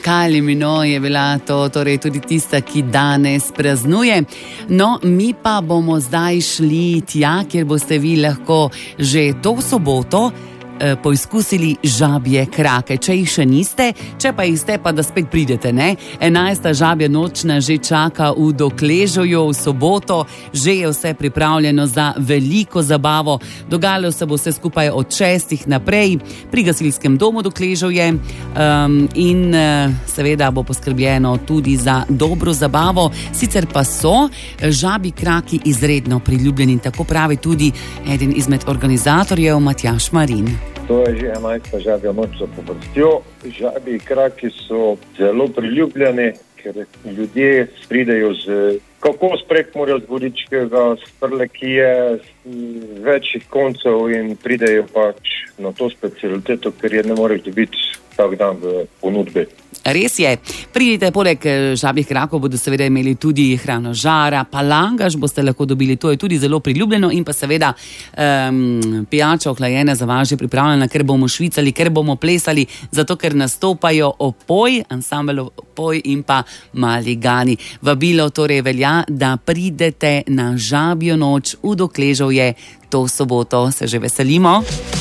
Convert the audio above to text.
Kylie Minogue je bila to, torej tudi tista, ki danes praznuje. No, mi pa bomo zdaj šli tja, kjer boste vi lahko že to soboto poizkusili žabje krake. Če jih še niste, če pa jih ste, pa da spet pridete, ne? 11. žabja noč nas že čaka v Dokležovju v soboto. Že je vse pripravljeno za veliko zabavo. Dogajalo se bo vse skupaj od 6. naprej pri gasilskem domu Dokležovje in seveda bo poskrbljeno tudi za dobro zabavo. Sicer pa so žabji kraki izredno priljubljeni, tako pravi tudi eden izmed organizatorjev, Matjaž Marin. To je že 11. žabja noč zapovrstjo. Žabji kraki so zelo priljubljeni, ker ljudje pridejo z kokos Prekmurja, z Goričkega, z Prlekije, z večjih koncev in pridejo pač na to specialiteto, ker je ne moreš dobiti tak dan v ponudbi. Res je. Pridite, poleg žabjih krakov bodo seveda imeli tudi hrano žara, palangaš boste lahko dobili, to je tudi zelo priljubljeno in pa seveda pijača ohlajena za vas že pripravljena, ker bomo švicali, ker bomo plesali, zato ker nastopajo Opoj, ansambel Opoj in pa Mali Gani. Vabilo torej velja, da pridete na žabjo noč v Dokležovje to soboto, se že veselimo.